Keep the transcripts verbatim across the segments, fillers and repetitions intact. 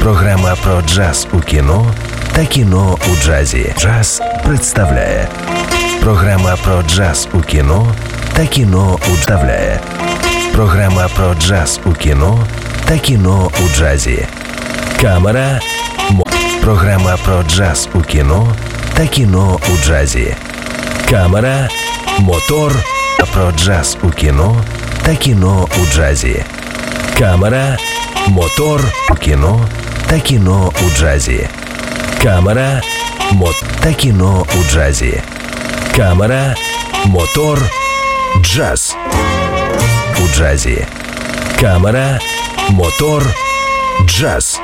Програма про джаз у кіно та кіно у джазі. Джаз представляє. Програма про джаз у кіно та кіно у представляє. Програма про джаз у кіно та кіно у джазі. Камера. Програма про джаз у кіно та кіно у джазі. Камера. Мотор. Про джаз у кіно та кіно у джазі. Камера. Мотор. У кіно та кіно у джазі. Камера. Мот та кіно у джазі. Камера. Мотор. Джаз у джазі. Камера. Мотор. Джаз.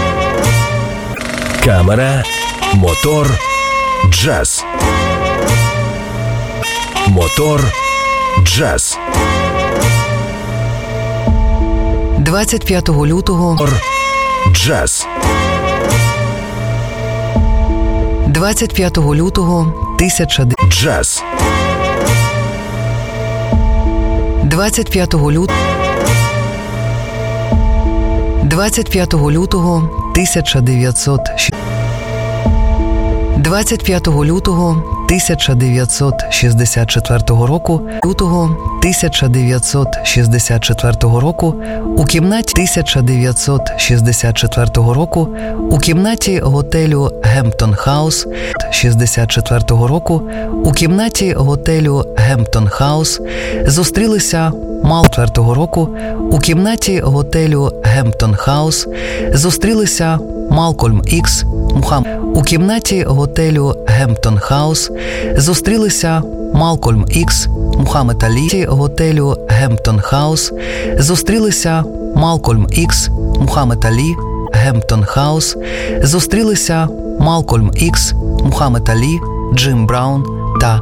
Камера. Мотор. Джаз. Мотор. Джаз. двадцять п'ятого лютого. Джаз. двадцять п'ятого лютого тисяча. Джаз. двадцять п'ятого лютого. двадцять п'ятого лютого тисяча дев'ятсот. двадцять п'ятого лютого тисяча дев'ятсот шістдесят четвертого року, лютого тисяча дев'ятсот шістдесят четвертого року, у кімнаті тисяча дев'ятсот шістдесят четвертого року, у кімнаті готелю Гемптон Хаус шістдесят четвертого року, у кімнаті готелю Гемптон Хаус зустрілися мал четвертого року, у кімнаті готелю Гемптон Хаус зустрілися Малкольм Ікс, Мухаммед. У кімнаті готелю Гемптон Хаус зустрілися Малкольм Ікс, Мухаммед Алі. Готелю Гемптон Хаус зустрілися Малкольм Ікс, Мухаммед Алі. Гемптон Хаус зустрілися Малкольм Ікс, Мухаммед Алі, Джим Браун та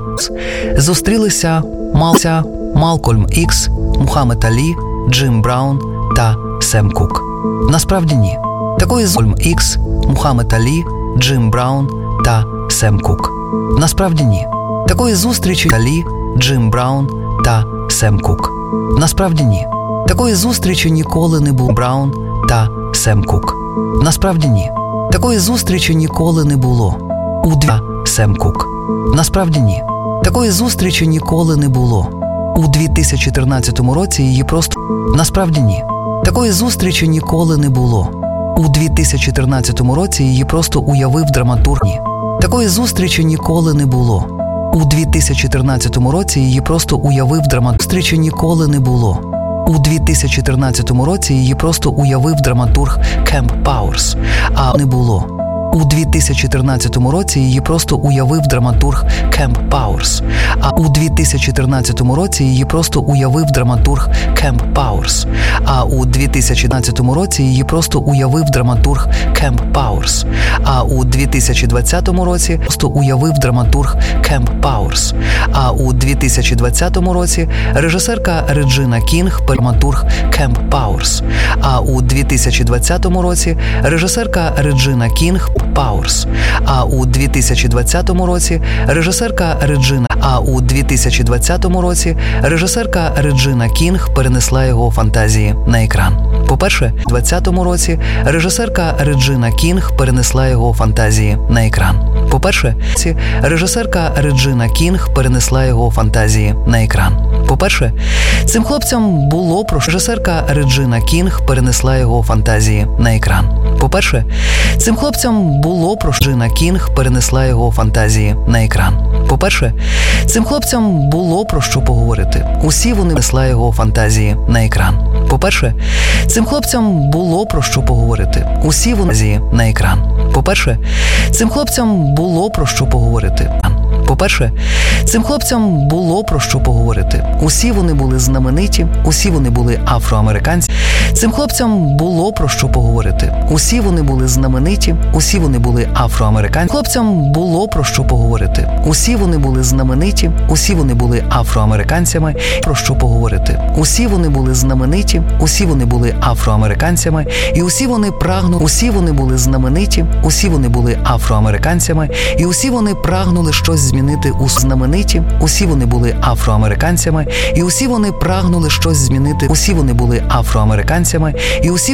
зустрілися Мался Малкольм Ікс, Мухаммед Алі, Джим Браун та Сем Кук. Насправді ні. Такої з Малкольм Ікс, Мухаммед Алі, Джим Браун та Сем Кук. Насправді ні. Такої зустрічі Алі, Джим Браун та Сем Кук. Насправді ні. Такої зустрічі ніколи не було Браун та Сем Кук. Насправді ні. Такої зустрічі ніколи не було. У дві Сем Кук. Насправді ні. Такої зустрічі ніколи не було. У дві тисячі тринадцятому році її просто... Насправді ні. Такої зустрічі ніколи не було. У дві тисячі тринадцятому році її просто уявив драматург. Такої зустрічі ніколи не було. У дві тисячі тринадцятому році її просто уявив драматург. Зустрічі ніколи не було. У дві тисячі тринадцятому році її просто уявив драматург Кемп Пауерс. А не було. У дві тисячі тринадцятому році її просто уявив драматург Кемп Пауерс. А у дві тисячі тринадцятому році її просто уявив драматург Кемп Пауерс. А у дві тисячі тринадцятому році її просто уявив драматург Кемп Пауерс. А у дві тисячі двадцятому році просто уявив драматург Кемп Пауерс. А у дві тисячі двадцятому році режисерка Реджина Кінг, драматург Кемп Пауерс. А у дві тисячі двадцятому році режисерка Реджина Кінг Пауерс. А у дві тисячі двадцятому році режисерка Реджина. А у дві тисячі двадцятому році режисерка Реджина Кінг перенесла його фантазії на екран. По-перше, у двадцятому році режисерка Реджина Кінг перенесла його фантазії на екран. По-перше, режисерка Реджина Кінг перенесла його фантазії на екран. По-перше, цим хлопцям було про режисерка Реджина Кінг перенесла його фантазії на екран. По-перше, цим хлопцям було про Реджина Кінг перенесла його фантазії на екран. По-перше, цим хлопцям було про що поговорити. Усі вони несла його фантазії на екран. По-перше, цим хлопцям було про що поговорити. Усі вони на екран. По-перше, цим хлопцям було про що поговорити. По-перше, цим хлопцям було про що поговорити. Усі вони були знамениті, усі вони були афроамериканці. Цим хлопцям було про що поговорити. Усі вони були знамениті, усі вони були афроамериканці. Хлопцям було про що поговорити. Усі вони були знамениті, усі вони були афроамериканцями. Про що поговорити. Усі вони були знамениті, усі вони були афроамериканцями, і усі вони прагнули, усі вони були знамениті, усі вони були афроамериканцями, і усі вони прагнули щось змінити у знамениті, усі вони були афроамериканцями, і усі вони прагнули щось змінити, усі вони були афроамериканцями, і усі